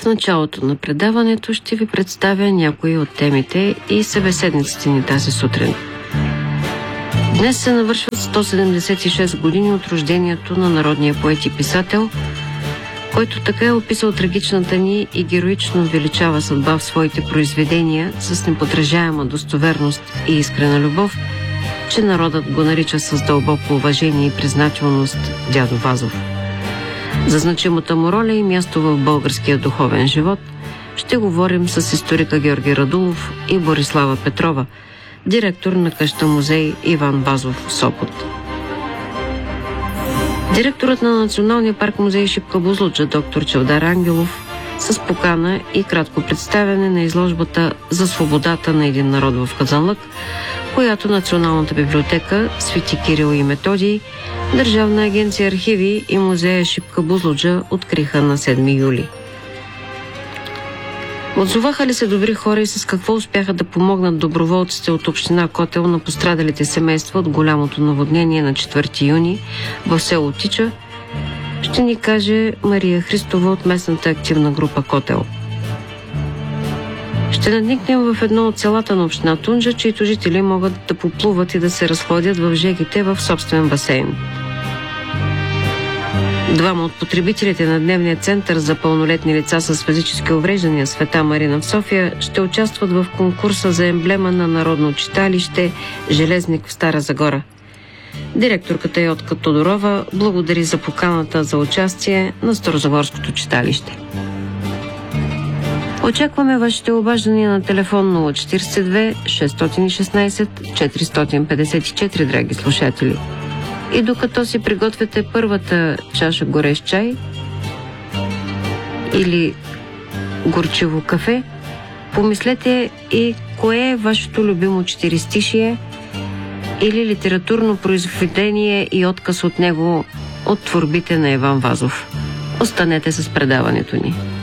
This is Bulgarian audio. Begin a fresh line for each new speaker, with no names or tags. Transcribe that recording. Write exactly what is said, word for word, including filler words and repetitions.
началото на предаването ще ви представя някои от темите и събеседниците ни тази сутрин. Днес се навършват сто седемдесет и шест години от рождението на народния поет и писател, който така е описал трагичната ни и героично величава съдба в своите произведения с неподражаема достоверност и искрена любов, че народът го нарича с дълбоко уважение и признателност дядо Вазов. За значимата му роля и място в българския духовен живот ще говорим с историка Георги Радулов и Борислава Петрова, директор на къща музей Иван Вазов в Сопот. Директорът на Националния парк музей Шипка Бузлуджа доктор Чавдар Ангелов с покана и кратко представяне на изложбата "За свободата на един народ" в Казанлък, която Националната библиотека Свети Кирил и Методий, Държавна агенция архиви и музея Шипка Бузлуджа откриха на седми юли. Отзоваха ли се добри хора и с какво успяха да помогнат доброволците от община Котел на пострадалите семейства от голямото наводнение на четвърти юни в село Тича, ще ни каже Мария Христова от местната активна група Котел. Ще надникнем в едно от селата на община Тунджа, чието жители могат да поплуват и да се разходят в жегите в собствен басейн. Двама от потребителите на дневния център за пълнолетни лица с физически увреждания "Света Марина" в София ще участват в конкурса за емблема на Народно читалище "Железник" в Стара Загора. Директорката Йотка Тодорова благодари за поканата за участие на Старозагорското читалище. Очакваме вашите обаждания на телефон нула четиридесет и две шестстотин и шестнадесет четиристотин петдесет и четири, драги слушатели. И докато си приготвяте първата чаша горещ чай или горчиво кафе, помислете и кое е вашето любимо четиристишие или литературно произведение и отказ от него от творбите на Иван Вазов. Останете с предаването ни.